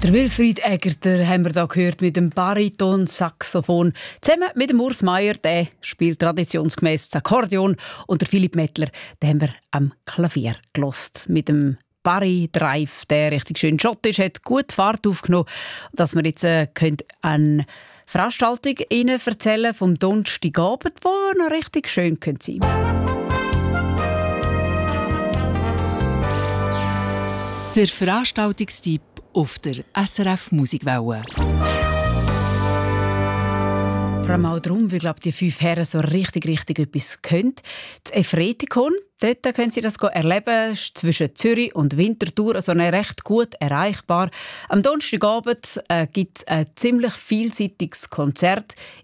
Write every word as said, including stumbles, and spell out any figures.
Der Wilfried Egerter haben wir da gehört mit dem Bariton-Saxophon. Zusammen mit dem Urs Meier, der spielt traditionsgemäß das Akkordeon. Und der Philipp Mettler, den haben wir am Klavier gelost. Mit dem Barry Drive, der richtig schön schottisch hat, gut Fahrt aufgenommen, dass wir jetzt äh, eine Veranstaltung Ihnen erzählen vom Donnerstagabend, die noch richtig schön sein könnte. Der Veranstaltungstipp auf der S R F Musikwelle. Vor allem auch darum, weil glaub, die fünf Herren so richtig, richtig etwas können. Das Efretikon, dort können Sie das erleben, ist zwischen Zürich und Winterthur, also recht gut erreichbar. Am Donnerstagabend äh, gibt es ein ziemlich vielseitiges Konzert